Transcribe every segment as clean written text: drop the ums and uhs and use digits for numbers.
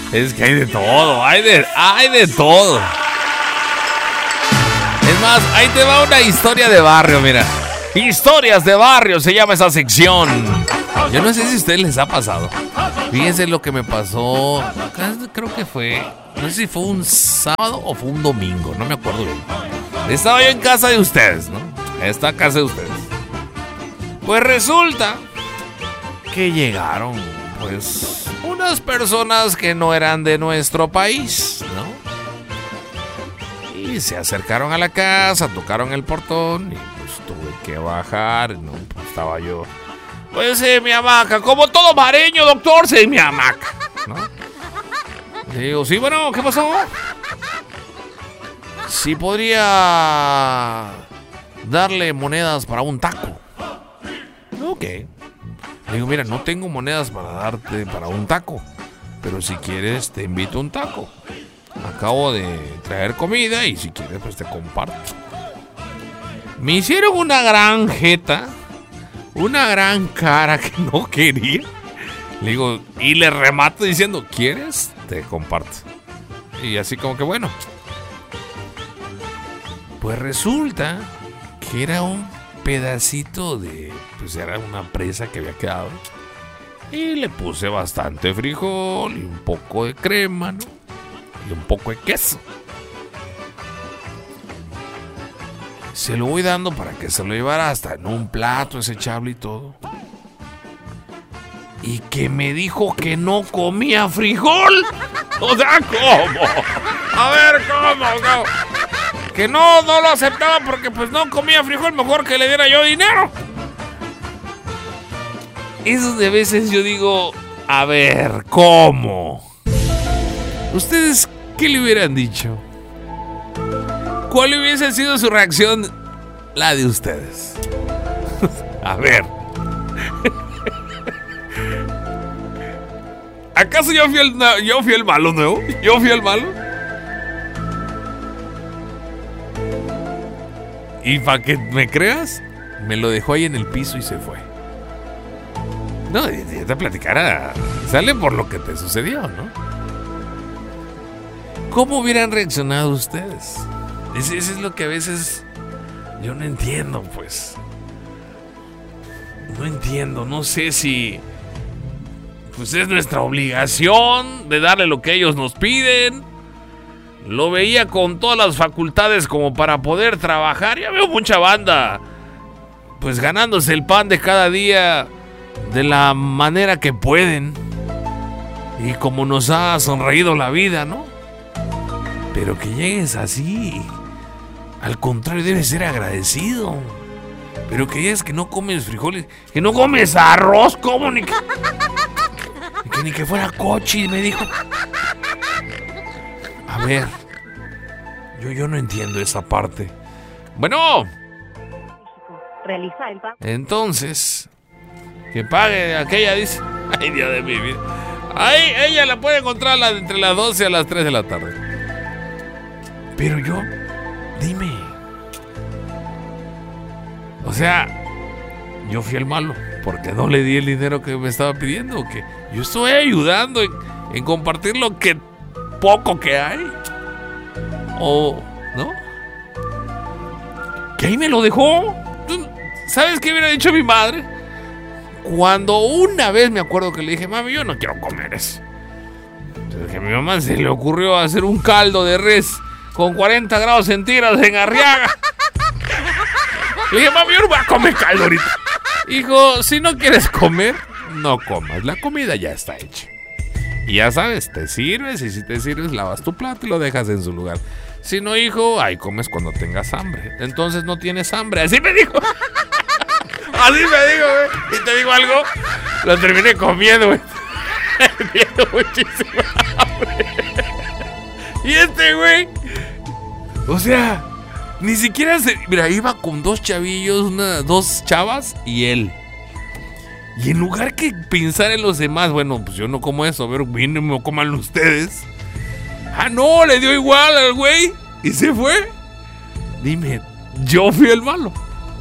Es que hay de todo, hay de todo. Es más, ahí te va una historia de barrio, mira. Historias de barrio se llama esa sección. Yo no sé si a ustedes les ha pasado. Fíjense lo que me pasó. Creo que fue, no sé si fue un sábado o fue un domingo, no me acuerdo bien. Estaba yo en casa de ustedes, ¿no? Esta casa de ustedes. Pues resulta que llegaron, pues, unas personas que no eran de nuestro país, ¿no? Y se acercaron a la casa, tocaron el portón y pues tuve que bajar, ¿no? Pues estaba yo, pues en mi hamaca, como todo mareño, doctor, en mi hamaca, ¿no? Le digo, sí, bueno, ¿qué pasó? Sí podría darle monedas para un taco. Ok. Le digo, mira, no tengo monedas para darte para un taco, pero si quieres te invito a un taco. Acabo de traer comida y si quieres pues te comparto. Me hicieron una gran jeta, una gran cara que no quería. Le digo, y le remato diciendo, ¿quieres? Te comparto. Y así como que bueno. Pues resulta que era un pedacito de, pues era una presa que había quedado. Y le puse bastante frijol y un poco de crema, ¿no? Y un poco de queso. Se lo voy dando para que se lo llevara hasta en un plato desechable y todo. Y que me dijo que no comía frijol. O sea, ¿cómo? A ver, ¿cómo? Que no lo aceptaba porque pues no comía frijol, mejor que le diera yo dinero. Eso de veces yo digo, a ver, ¿cómo? ¿Ustedes qué le hubieran dicho? ¿Cuál hubiese sido su reacción? La de ustedes. A ver. ¿Acaso yo fui el malo, no? ¿Yo fui el malo? Y para que me creas, me lo dejó ahí en el piso y se fue. No, ya te platicará. Sale por lo que te sucedió, ¿no? ¿Cómo hubieran reaccionado ustedes? Eso es lo que a veces yo no entiendo, pues. No entiendo, no sé si pues es nuestra obligación de darle lo que ellos nos piden. Lo veía con todas las facultades como para poder trabajar. Ya veo mucha banda pues ganándose el pan de cada día de la manera que pueden. Y como nos ha sonreído la vida, ¿no? Pero que llegues así, al contrario, debes ser agradecido. Pero que digas que no comes frijoles, que no comes arroz, ¿cómo? Ni que fuera cochi, me dijo. A ver, yo no entiendo esa parte. Bueno, entonces, que pague aquella, dice. Ay, Dios de mi vida. Ahí ella la puede encontrar entre las 12 a las 3 de la tarde. Pero yo, dime. O sea, yo fui el malo porque no le di el dinero que me estaba pidiendo. Que yo estoy ayudando en compartir lo que poco que hay. O, ¿no? Que ahí me lo dejó. ¿Sabes qué hubiera dicho mi madre? Cuando una vez me acuerdo que le dije, mami, yo no quiero comer eso. Entonces, que a mi mamá se le ocurrió hacer un caldo de res con 40 grados centígrados en Arriaga. Le dije, mami, yo no voy a comer caldo ahorita. Hijo, si no quieres comer, no comas. La comida ya está hecha. Y ya sabes, te sirves y si te sirves, lavas tu plato y lo dejas en su lugar. Si no, hijo, ahí comes cuando tengas hambre. Entonces no tienes hambre. Así me dijo. Así me dijo, güey. Y te digo algo, lo terminé comiendo, güey. Tengo muchísima hambre. Y este güey, o sea, ni siquiera mira, iba con dos chavillos, dos chavas y él. Y en lugar que pensar en los demás, bueno, pues yo no como eso, a ver, mínimo coman ustedes. Ah, no, le dio igual al güey y se fue. Dime, yo fui el malo.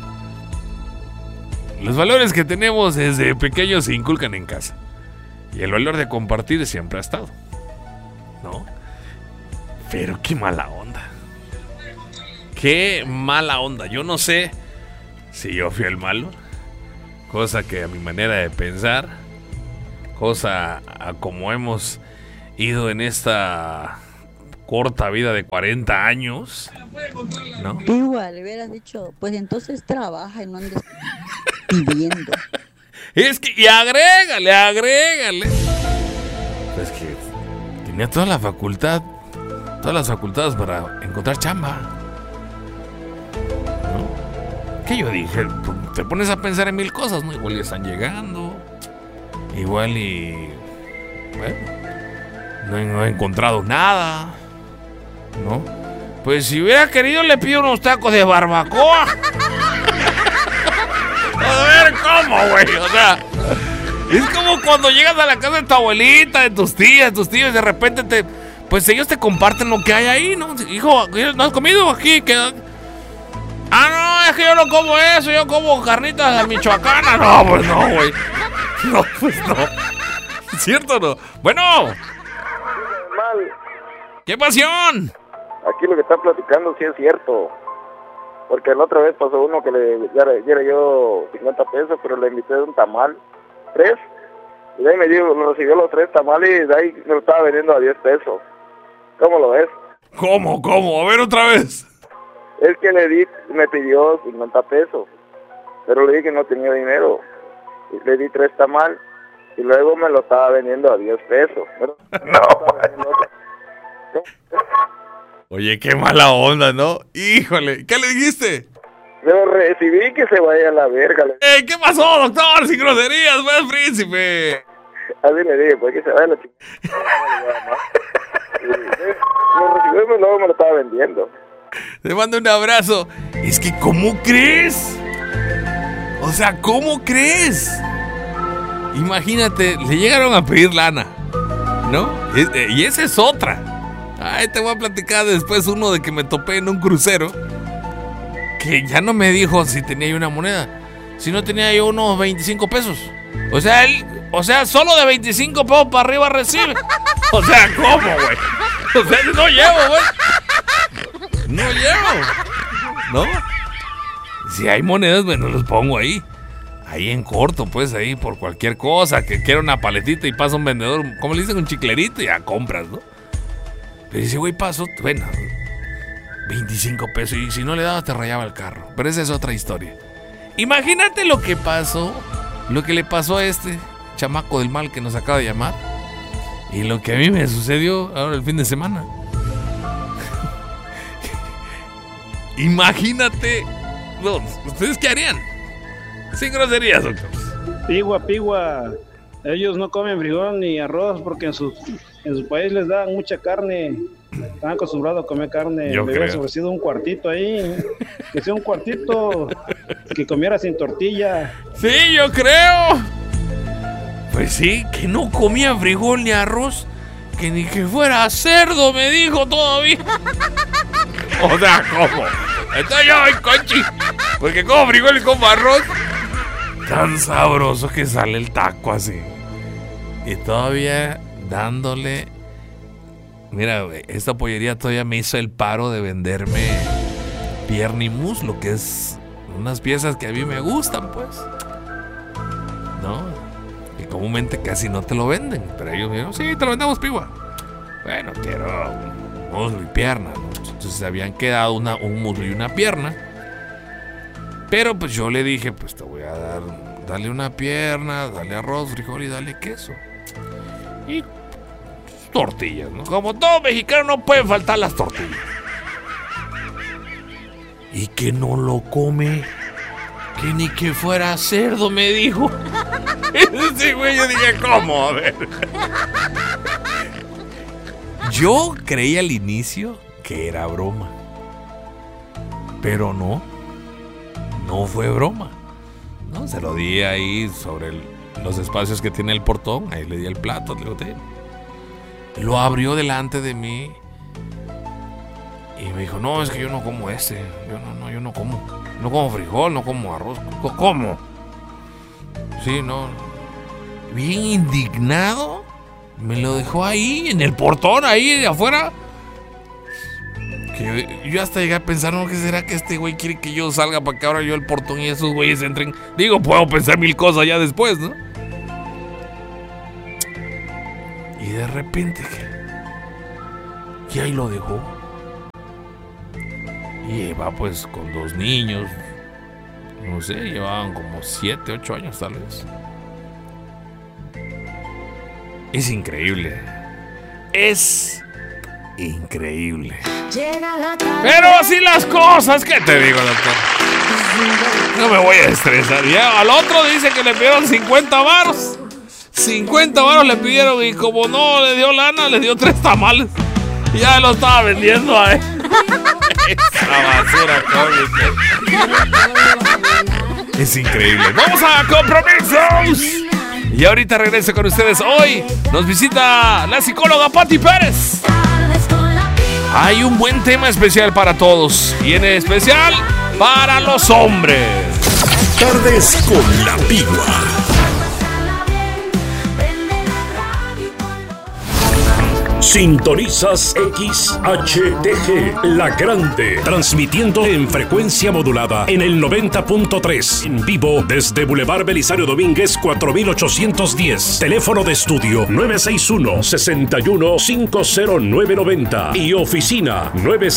Los valores que tenemos desde pequeños se inculcan en casa. Y el valor de compartir siempre ha estado. ¿no? Pero qué mala onda. Qué mala onda. Yo no sé si yo fui el malo. Cosa que a mi manera de pensar, cosa a como hemos ido en esta corta vida de 40 años, ¿no? Igual, le hubieras dicho, pues entonces trabaja y no andes pidiendo. Es que, y agrégale. Pues que tenía todas las facultades para encontrar chamba, ¿no? Que yo dije, te pones a pensar en mil cosas, ¿no? Igual ya están llegando, igual y, bueno, no he encontrado nada, ¿no? Pues si hubiera querido le pido unos tacos de barbacoa. A ver, ¿cómo, güey? O sea, es como cuando llegas a la casa de tu abuelita, de tus tías, y de repente pues ellos te comparten lo que hay ahí, ¿no? Hijo, ¿no has comido aquí? No, es que yo no como eso, yo como carnitas de michoacana. No, pues no, güey. No, pues no. ¿Cierto o no? Bueno. ¿Qué pasión? Aquí lo que está platicando sí es cierto. Porque la otra vez pasó uno que ya le dio 50 pesos, pero le invité de un tamal, 3. Y de ahí me recibió los 3 tamales y de ahí me lo estaba vendiendo a 10 pesos. ¿Cómo lo ves? ¿Cómo? A ver otra vez. Es que me pidió 50 pesos, pero le dije que no tenía dinero. Y le di 3 tamales y luego me lo estaba vendiendo a 10 pesos. Pero no. Oye, qué mala onda, ¿no? Híjole, ¿qué le dijiste? Lo recibí que se vaya a la verga. ¿Qué pasó, doctor? Sin groserías, pues, príncipe. Así le dije, pues que se vaya a la chica. Lo recibió y luego me lo estaba vendiendo. Te mando un abrazo. Es que, ¿cómo crees? O sea, ¿cómo crees? Imagínate, le llegaron a pedir lana, ¿no? Y esa es otra. Ay, te voy a platicar después uno de que me topé en un crucero, que ya no me dijo si tenía yo una moneda, si no tenía yo unos 25 pesos. O sea, solo de 25 pesos para arriba recibe. O sea, ¿cómo, güey? O sea, no llevo, güey. No llevo. ¿No? Si hay monedas, bueno, los pongo ahí. Ahí en corto, pues, ahí por cualquier cosa, que quiera una paletita y pasa un vendedor, ¿cómo le dicen? Un chiclerito y ya compras, ¿no? Pero ese güey pasó, bueno, 25 pesos y si no le daba te rayaba el carro. Pero esa es otra historia. Imagínate lo que le pasó a este chamaco del mal que nos acaba de llamar y lo que a mí me sucedió ahora el fin de semana. Imagínate, no, ¿ustedes qué harían? Sin groserías, doctor. Pigua. Ellos no comen frijol ni arroz porque en su país les dan mucha carne. Están acostumbrados a comer carne. Le hubieras ofrecido un cuartito ahí. Que sea un cuartito que comiera sin tortilla. Sí, yo creo. Pues sí, que no comía frijol ni arroz. Que ni que fuera cerdo, me dijo todavía. O sea, ¿cómo? Entonces yo voy conchi. Porque como frijol y como arroz. Tan sabroso que sale el taco así. Y todavía dándole. Mira, esta pollería todavía me hizo el paro de venderme pierna y muslo, que es unas piezas que a mí me gustan, pues. ¿No? Y comúnmente casi no te lo venden. Pero ellos me dijeron, sí, te lo vendemos, Pigua. Bueno, quiero muslo y pierna, ¿no? Entonces habían quedado un muslo y una pierna. Pero pues yo le dije, pues te voy a dale una pierna, dale arroz, frijol y dale queso. Y tortillas, ¿no? Como todo mexicano no pueden faltar las tortillas. Y que no lo come, que ni que fuera cerdo, me dijo. Sí, güey, yo dije, ¿cómo? A ver. Yo creí al inicio que era broma. Pero no fue broma. No, se lo di ahí sobre los espacios que tiene el portón. Ahí le di el plato, le digo, lo abrió delante de mí y me dijo, no, es que yo no como ese. Yo no como. No como frijol, no como arroz. ¿Cómo? Sí, no. Bien indignado. Me lo dejó ahí, en el portón, ahí de afuera. Que yo hasta llegué a pensar, ¿no? ¿Qué será que este güey quiere que yo salga para que abra yo el portón y esos güeyes entren? Digo, puedo pensar mil cosas ya después, ¿no? Y de repente, y ahí lo dejó. Y va pues con 2 niños. No sé, llevaban como 7, 8 años tal vez. Es increíble. Es increíble. Pero así las cosas, ¿qué te digo, doctor? No me voy a estresar. Ya al otro dice que le pidieron 50 varos. 50 varos le pidieron y como no le dio lana, le dio 3 tamales. Y ya lo estaba vendiendo a él. Esa basura cómica. Es increíble. Vamos a compromisos. Y ahorita regreso con ustedes. Hoy nos visita la psicóloga Pati Pérez. Hay un buen tema especial para todos. Y en especial para los hombres. Tardes con la Pigua. Sintonizas XHTG, La Grande, transmitiendo en frecuencia modulada en el 90.3, en vivo desde Boulevard Belisario Domínguez 4810, teléfono de estudio 961-61-50990 y oficina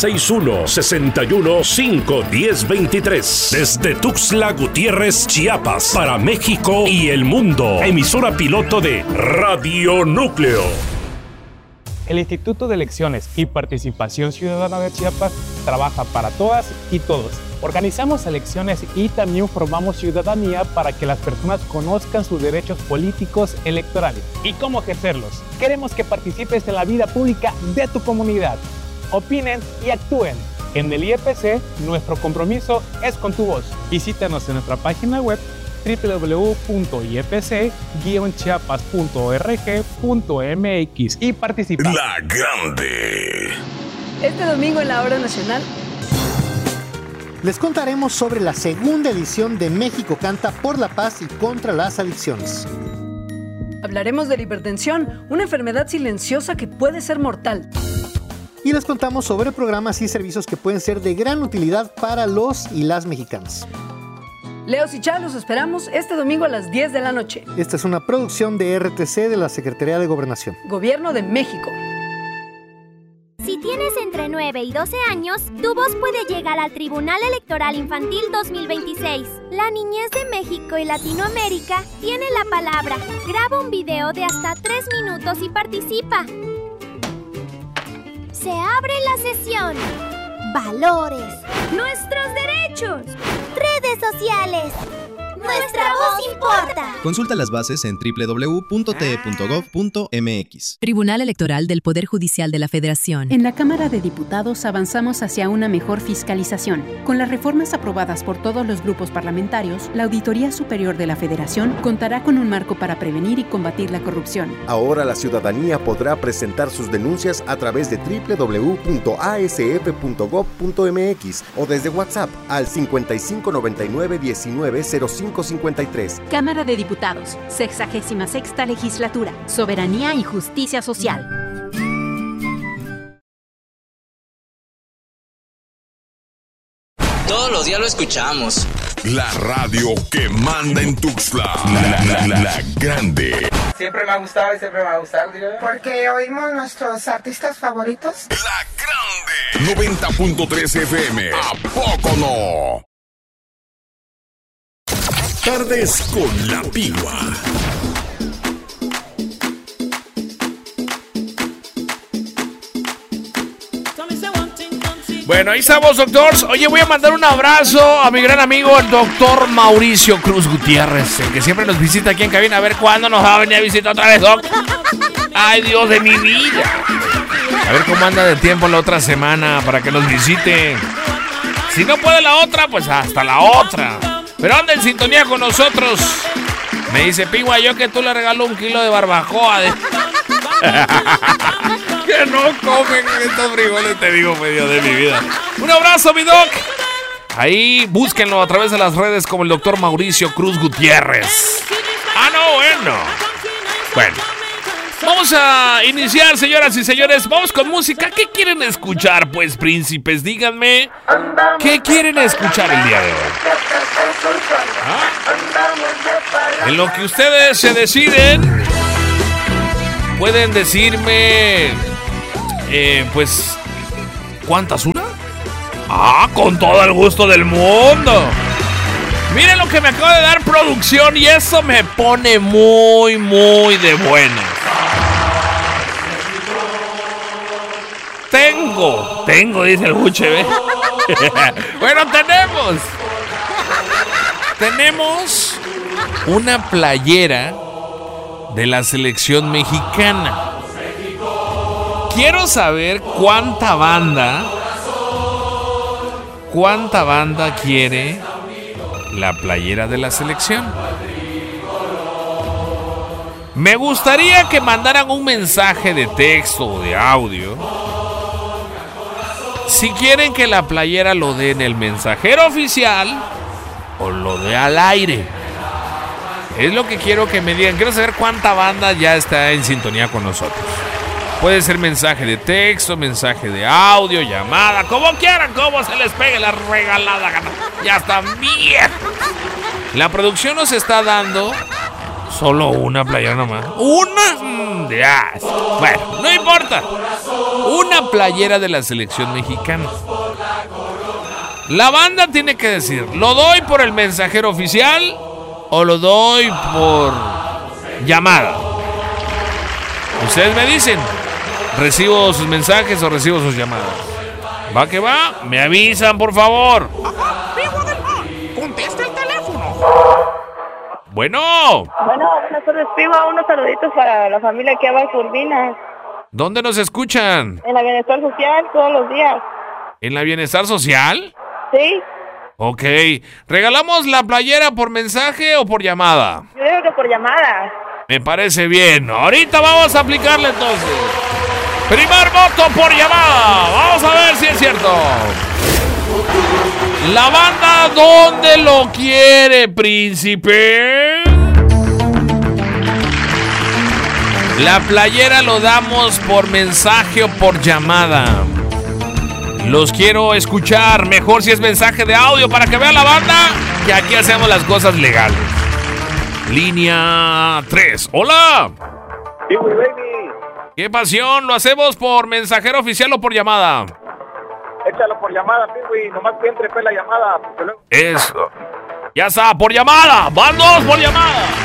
961-61-51023, desde Tuxtla Gutiérrez, Chiapas, para México y el mundo, emisora piloto de Radio Núcleo. El Instituto de Elecciones y Participación Ciudadana de Chiapas trabaja para todas y todos. Organizamos elecciones y también formamos ciudadanía para que las personas conozcan sus derechos políticos electorales y cómo ejercerlos. Queremos que participes en la vida pública de tu comunidad. Opinen y actúen. En el IEPC, nuestro compromiso es con tu voz. Visítanos en nuestra página web www.iepc-chiapas.org.mx y participa. La Grande. Este domingo en la Hora Nacional les contaremos sobre la segunda edición de México Canta por la Paz y contra las adicciones. hablaremos de la hipertensión, una enfermedad silenciosa que puede ser mortal. Y les contamos sobre programas y servicios que pueden ser de gran utilidad para los y las mexicanas. Leos y Chá, los esperamos este domingo a las 10 de la noche. Esta es una producción de RTC de la Secretaría de Gobernación. Gobierno de México. Si tienes entre 9 y 12 años, tu voz puede llegar al Tribunal Electoral Infantil 2026. La niñez de México y Latinoamérica tiene la palabra. Graba un video de hasta 3 minutos y participa. Se abre la sesión. Valores. Nuestros derechos. Redes sociales. Nuestra voz importa. Consulta las bases en www.te.gov.mx. Tribunal Electoral del Poder Judicial de la Federación. En la Cámara de Diputados avanzamos hacia una mejor fiscalización. Con las reformas aprobadas por todos los grupos parlamentarios, la Auditoría Superior de la Federación contará con un marco para prevenir y combatir la corrupción. Ahora la ciudadanía podrá presentar sus denuncias a través de www.asf.gov.mx o desde WhatsApp al 5599-190553. Cámara de Diputados, 66ª Legislatura, Soberanía y Justicia Social. Todos los días lo escuchamos. La radio que manda en Tuxtla. La Grande. Siempre me ha gustado y siempre me va a gustar, digo. Porque oímos nuestros artistas favoritos. La Grande. 90.3 FM. ¿A poco no? Tardes con la Pigua. Bueno, ahí estamos, doctores. Oye, voy a mandar un abrazo a mi gran amigo, el doctor Mauricio Cruz Gutiérrez, el que siempre nos visita aquí en cabina. A ver cuándo nos va a venir a visitar otra vez, doc. Ay, Dios de mi vida. A ver cómo anda de tiempo la otra semana para que nos visite. Si no puede la otra, pues hasta la otra. Pero anda en sintonía con nosotros. Me dice, Pigua, yo que tú le regalo 1 kilo de barbacoa. Que no comen estos frijoles, te digo, medio de mi vida. Un abrazo, mi doc. Ahí búsquenlo a través de las redes como el doctor Mauricio Cruz Gutiérrez. Ah, no, bueno. Bueno, Vamos a iniciar, señoras y señores. Vamos con música. ¿Qué quieren escuchar, pues, príncipes? Díganme. ¿Qué quieren escuchar el día de hoy? ¿Ah? En lo que ustedes se deciden, pueden decirme, pues, ¿cuántas una? Ah, con todo el gusto del mundo. Miren lo que me acaba de dar producción y eso me pone muy, muy de buenas. Tengo, dice el buche, ¿ve? Bueno, tenemos una playera de la selección mexicana. Quiero saber cuánta banda quiere la playera de la selección. Me gustaría que mandaran un mensaje de texto o de audio. Si quieren que la playera lo dé en el mensajero oficial o lo dé al aire. Es lo que quiero que me digan. Quiero saber cuánta banda ya está en sintonía con nosotros. Puede ser mensaje de texto, mensaje de audio, llamada, como quieran, como se les pegue la regalada gana. Ya están bien. La producción nos está dando solo una playera nomás. ¿Una? Bueno, no importa. Una playera de la selección mexicana. La banda tiene que decir, ¿lo doy por el mensajero oficial o lo doy por llamada? Ustedes me dicen, ¿recibo sus mensajes o recibo sus llamadas? ¿Va que va? Me avisan, por favor. Contesta el teléfono. Bueno, buenas tardes, Pivo. Unos saluditos para la familia que va a Turbinas. ¿Dónde nos escuchan? En la Bienestar Social, todos los días. ¿En la Bienestar Social? Sí. Ok. ¿Regalamos la playera por mensaje o por llamada? Yo digo que por llamada. Me parece bien. Ahorita vamos a aplicarle entonces. Primer voto por llamada. Vamos a ver si es cierto. La banda, ¿dónde lo quiere, príncipe? La playera lo damos por mensaje o por llamada. Los quiero escuchar. Mejor si es mensaje de audio para que vean la banda que aquí hacemos las cosas legales. Línea 3. ¡Hola! Piwi, baby. ¡Qué pasión! ¿Lo hacemos por mensajero oficial o por llamada? Échalo por llamada, Piwi. Nomás que entre la llamada. Luego... Eso. Ya está, por llamada. Van dos por llamada.